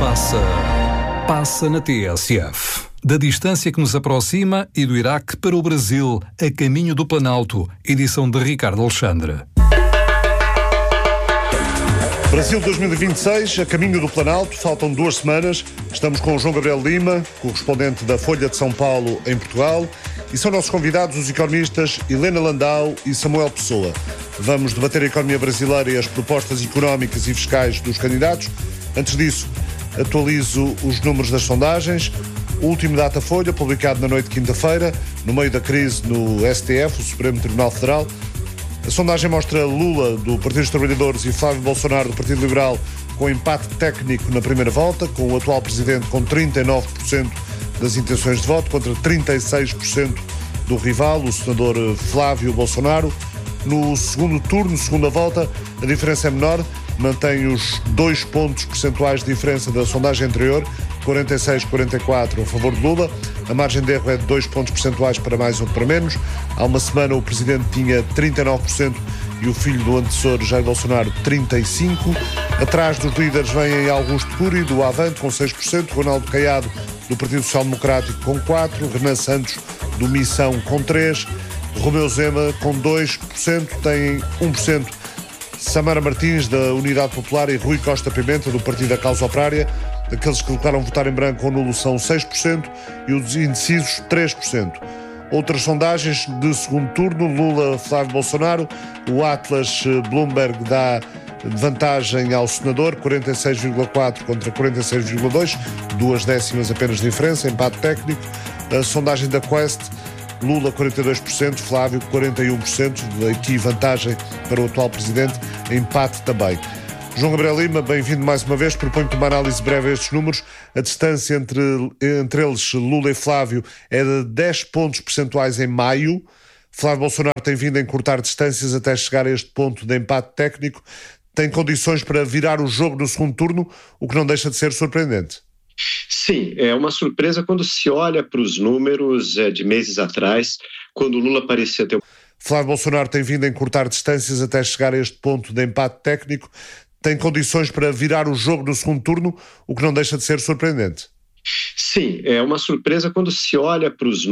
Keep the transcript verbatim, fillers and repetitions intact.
passa? Passa na T S F. Da distância que nos aproxima e do Iraque para o Brasil, a caminho do Planalto. Edição de Ricardo Alexandre. Brasil dois mil e vinte e seis, a caminho do Planalto, faltam duas semanas. Estamos com o João Gabriel Lima, correspondente da Folha de São Paulo em Portugal, e são nossos convidados os economistas Helena Landau e Samuel Pessoa. Vamos debater a economia brasileira e as propostas económicas e fiscais dos candidatos. Antes disso, atualizo os números das sondagens. O último Datafolha, publicado na noite de quinta-feira, no meio da crise no S T F, o Supremo Tribunal Federal. A sondagem mostra Lula, do Partido dos Trabalhadores, e Flávio Bolsonaro, do Partido Liberal, com empate técnico na primeira volta, com o atual presidente com trinta e nove por cento das intenções de voto, contra trinta e seis por cento do rival, o senador Flávio Bolsonaro. No segundo turno, segunda volta, a diferença é menor, mantém os dois pontos percentuais de diferença da sondagem anterior, quarenta e seis a quarenta e quatro a favor de Lula. A margem de erro é de dois pontos percentuais para mais ou para menos. Há uma semana o presidente tinha trinta e nove por cento e o filho do antecessor, Jair Bolsonaro, trinta e cinco por cento. Atrás dos líderes vêm Augusto Cury, do Avante, com seis por cento, Ronaldo Caiado, do Partido Social Democrático, com quatro por cento, Renan Santos, do Missão, com três por cento, Romeu Zema, com dois por cento, tem um por cento Samara Martins, da Unidade Popular, e Rui Costa Pimenta, do Partido da Causa Operária. Aqueles que declaram votar em branco ou nulo são seis por cento e os indecisos três por cento. Outras sondagens de segundo turno: Lula, Flávio Bolsonaro. O Atlas Bloomberg dá vantagem ao senador, quarenta e seis vírgula quatro contra quarenta e seis vírgula dois, duas décimas apenas de diferença, empate técnico. A sondagem da Quest: Lula quarenta e dois por cento, Flávio quarenta e um por cento, aqui vantagem para o atual presidente, empate também. João Gabriel Lima, bem-vindo mais uma vez. Proponho-te uma análise breve a estes números. A distância entre, entre eles, Lula e Flávio, é de dez pontos percentuais em maio. Flávio Bolsonaro tem vindo a encurtar distâncias até chegar a este ponto de empate técnico. Tem condições para virar o jogo no segundo turno, o que não deixa de ser surpreendente. Sim, é uma surpresa quando se olha para os números é, de meses atrás, quando o Lula parecia ter... Flávio Bolsonaro tem vindo a encurtar distâncias até chegar a este ponto de empate técnico. Tem condições para virar o jogo no segundo turno, o que não deixa de ser surpreendente. Sim, é uma surpresa quando se olha para os